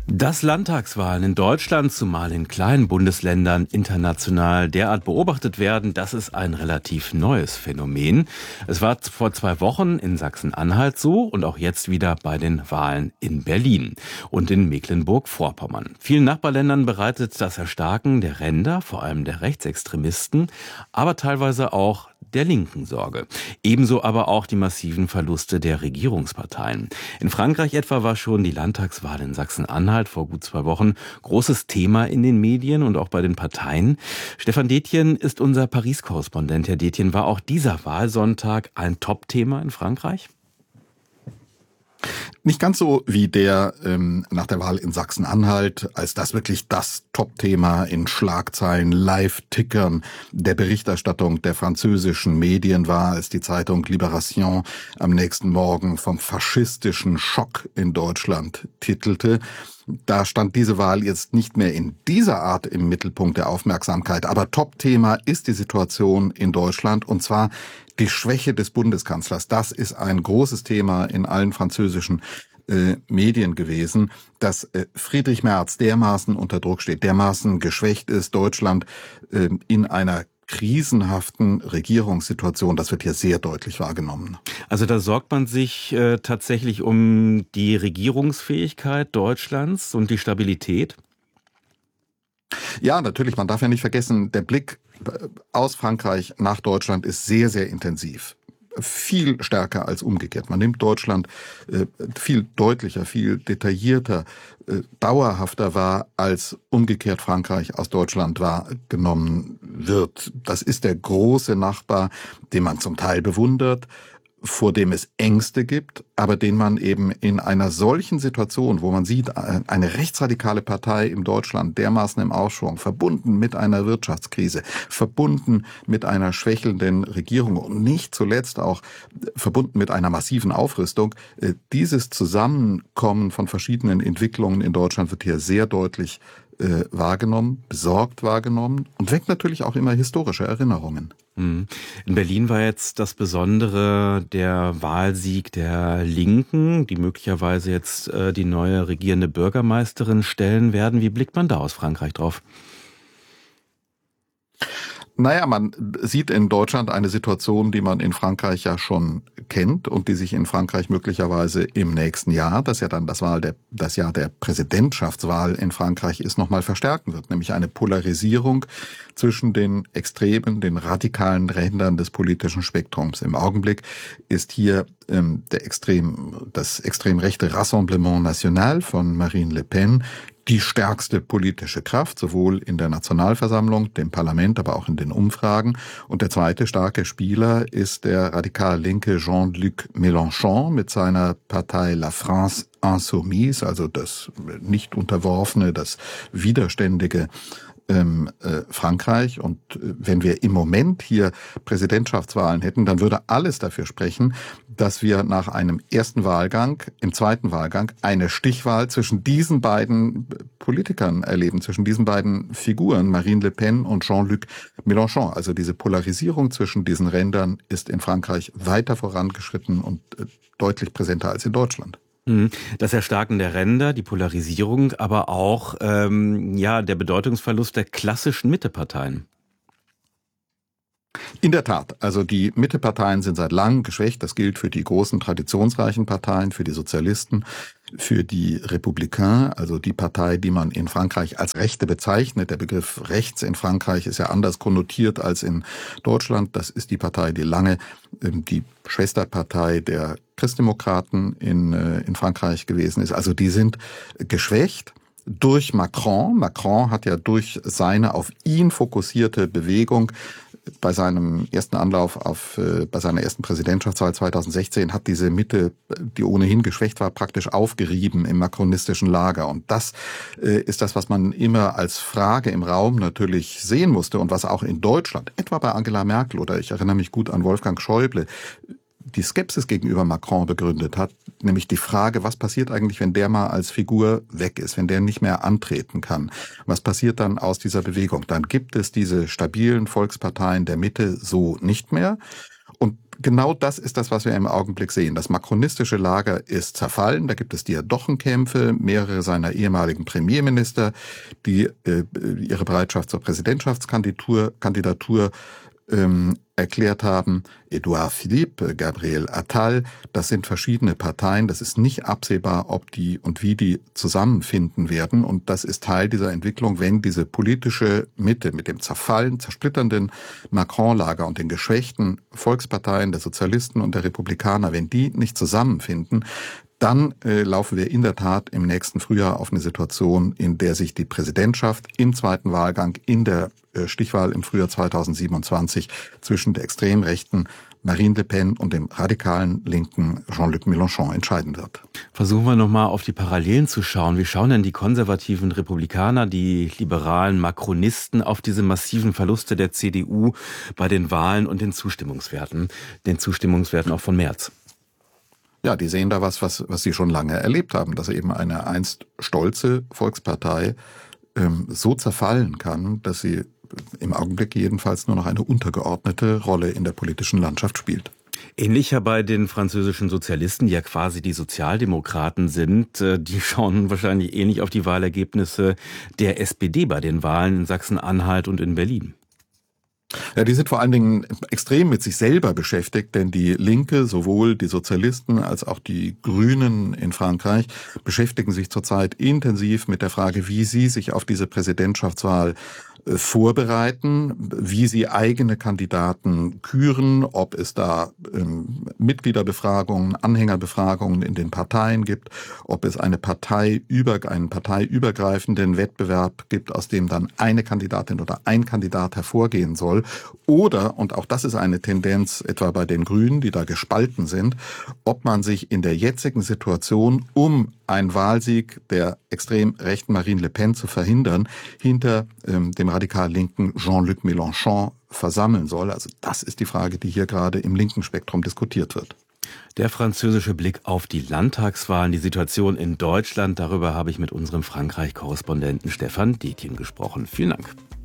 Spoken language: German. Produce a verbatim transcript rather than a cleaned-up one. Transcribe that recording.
Dass Landtagswahlen in Deutschland, zumal in kleinen Bundesländern, international derart beobachtet werden, das ist ein relativ neues Phänomen. Es war vor zwei Wochen in Sachsen-Anhalt so und auch jetzt wieder bei den Wahlen in Berlin und in Mecklenburg-Vorpommern. Vielen Nachbarländern bereitet das Erstarken der Ränder, vor allem der Rechtsextremisten, aber teilweise auch der Linken Sorge. Ebenso aber auch die massiven Verluste der Regierungsparteien. In Frankreich etwa war schon die Landtagswahl in Sachsen-Anhalt vor gut zwei Wochen großes Thema in den Medien und auch bei den Parteien. Stefan Detjen ist unser Paris-Korrespondent. Herr Detjen, war auch dieser Wahlsonntag ein Top-Thema in Frankreich? Nicht ganz so wie der ähm, nach der Wahl in Sachsen-Anhalt, als das wirklich das Top-Thema in Schlagzeilen, Live-Tickern der Berichterstattung der französischen Medien war, als die Zeitung Libération am nächsten Morgen vom faschistischen Schock in Deutschland titelte. Da stand diese Wahl jetzt nicht mehr in dieser Art im Mittelpunkt der Aufmerksamkeit. Aber Top-Thema ist die Situation in Deutschland, und zwar die Schwäche des Bundeskanzlers. Das ist ein großes Thema in allen französischen äh, Medien gewesen, dass äh, Friedrich Merz dermaßen unter Druck steht, dermaßen geschwächt ist, Deutschland äh, in einer krisenhaften Regierungssituation. Das wird hier sehr deutlich wahrgenommen. Also da sorgt man sich äh, tatsächlich um die Regierungsfähigkeit Deutschlands und die Stabilität? Ja, natürlich, man darf ja nicht vergessen, der Blick aus Frankreich nach Deutschland ist sehr, sehr intensiv. Viel stärker als umgekehrt. Man nimmt Deutschland äh, viel deutlicher, viel detaillierter, äh, dauerhafter wahr, als umgekehrt Frankreich aus Deutschland wahrgenommen wird. Das ist der große Nachbar, den man zum Teil bewundert, vor dem es Ängste gibt, aber den man eben in einer solchen Situation, wo man sieht, eine rechtsradikale Partei in Deutschland dermaßen im Aufschwung, verbunden mit einer Wirtschaftskrise, verbunden mit einer schwächelnden Regierung und nicht zuletzt auch verbunden mit einer massiven Aufrüstung, dieses Zusammenkommen von verschiedenen Entwicklungen in Deutschland wird hier sehr deutlich äh, wahrgenommen, besorgt wahrgenommen und weckt natürlich auch immer historische Erinnerungen. In Berlin war jetzt das Besondere der Wahlsieg der Linken, die möglicherweise jetzt äh, die neue regierende Bürgermeisterin stellen werden. Wie blickt man da aus Frankreich drauf? Naja, man sieht in Deutschland eine Situation, die man in Frankreich ja schon kennt und die sich in Frankreich möglicherweise im nächsten Jahr, das ja dann das Wahl der, das Jahr der Präsidentschaftswahl in Frankreich ist, nochmal verstärken wird. Nämlich eine Polarisierung zwischen den extremen, den radikalen Rändern des politischen Spektrums. Im Augenblick ist hier ähm, der extrem, das extrem rechte Rassemblement National von Marine Le Pen die stärkste politische Kraft, sowohl in der Nationalversammlung, dem Parlament, aber auch in den Umfragen. Und der zweite starke Spieler ist der radikal linke Jean-Luc Mélenchon mit seiner Partei La France Insoumise, also das nicht unterworfene, das widerständige Ähm, äh, Frankreich. Und äh, wenn wir im Moment hier Präsidentschaftswahlen hätten, dann würde alles dafür sprechen, dass wir nach einem ersten Wahlgang, im zweiten Wahlgang, eine Stichwahl zwischen diesen beiden Politikern erleben, zwischen diesen beiden Figuren, Marine Le Pen und Jean-Luc Mélenchon. Also diese Polarisierung zwischen diesen Rändern ist in Frankreich weiter vorangeschritten und äh, deutlich präsenter als in Deutschland. Das Erstarken der Ränder, die Polarisierung, aber auch ähm, ja, der Bedeutungsverlust der klassischen Mitteparteien. In der Tat, also die Mitteparteien sind seit langem geschwächt. Das gilt für die großen traditionsreichen Parteien, für die Sozialisten, für die Républicains, also die Partei, die man in Frankreich als Rechte bezeichnet. Der Begriff rechts in Frankreich ist ja anders konnotiert als in Deutschland. Das ist die Partei, die lange ähm, die Schwesterpartei der Christdemokraten in, äh, in Frankreich gewesen ist. Also die sind geschwächt durch Macron. Macron hat ja durch seine auf ihn fokussierte Bewegung bei seinem ersten Anlauf auf, äh, bei seiner ersten Präsidentschaftswahl zweitausendsechzehn hat diese Mitte, die ohnehin geschwächt war, praktisch aufgerieben im makronistischen Lager. Und das äh, ist das, was man immer als Frage im Raum natürlich sehen musste und was auch in Deutschland, etwa bei Angela Merkel oder ich erinnere mich gut an Wolfgang Schäuble, die Skepsis gegenüber Macron begründet hat, nämlich die Frage, was passiert eigentlich, wenn der mal als Figur weg ist, wenn der nicht mehr antreten kann? Was passiert dann aus dieser Bewegung? Dann gibt es diese stabilen Volksparteien der Mitte so nicht mehr. Und genau das ist das, was wir im Augenblick sehen. Das makronistische Lager ist zerfallen. Da gibt es Diadochenkämpfe. Mehrere seiner ehemaligen Premierminister, die äh, ihre Bereitschaft zur Präsidentschaftskandidatur Kandidatur, ähm, erklärt haben. Edouard Philippe, Gabriel Attal, das sind verschiedene Parteien. Das ist nicht absehbar, ob die und wie die zusammenfinden werden. Und das ist Teil dieser Entwicklung, wenn diese politische Mitte mit dem zerfallen, zersplitternden Macron-Lager und den geschwächten Volksparteien der Sozialisten und der Republikaner, wenn die nicht zusammenfinden, dann äh, laufen wir in der Tat im nächsten Frühjahr auf eine Situation, in der sich die Präsidentschaft im zweiten Wahlgang in der äh, Stichwahl im Frühjahr zweitausendsiebenundzwanzig zwischen der extrem rechten Marine Le Pen und dem radikalen linken Jean-Luc Mélenchon entscheiden wird. Versuchen wir nochmal auf die Parallelen zu schauen. Wie schauen denn die konservativen Republikaner, die liberalen Makronisten auf diese massiven Verluste der C D U bei den Wahlen und den Zustimmungswerten, den Zustimmungswerten auch von März? Ja, die sehen da was, was, was sie schon lange erlebt haben, dass eben eine einst stolze Volkspartei ähm, so zerfallen kann, dass sie im Augenblick jedenfalls nur noch eine untergeordnete Rolle in der politischen Landschaft spielt. Ähnlich ja bei den französischen Sozialisten, die ja quasi die Sozialdemokraten sind. Die schauen wahrscheinlich ähnlich auf die Wahlergebnisse der S P D bei den Wahlen in Sachsen-Anhalt und in Berlin. Ja, die sind vor allen Dingen extrem mit sich selber beschäftigt, denn die Linke, sowohl die Sozialisten als auch die Grünen in Frankreich, beschäftigen sich zurzeit intensiv mit der Frage, wie sie sich auf diese Präsidentschaftswahl vorbereiten, wie sie eigene Kandidaten küren, ob es da ähm, Mitgliederbefragungen, Anhängerbefragungen in den Parteien gibt, ob es eine Partei über, einen parteiübergreifenden Wettbewerb gibt, aus dem dann eine Kandidatin oder ein Kandidat hervorgehen soll. Oder, und auch das ist eine Tendenz etwa bei den Grünen, die da gespalten sind, ob man sich in der jetzigen Situation, um einen Wahlsieg der extrem rechten Marine Le Pen zu verhindern, hinter ähm, dem radikal linken Jean-Luc Mélenchon versammeln soll. Also das ist die Frage, die hier gerade im linken Spektrum diskutiert wird. Der französische Blick auf die Landtagswahlen, die Situation in Deutschland, darüber habe ich mit unserem Frankreich-Korrespondenten Stefan Detjen gesprochen. Vielen Dank.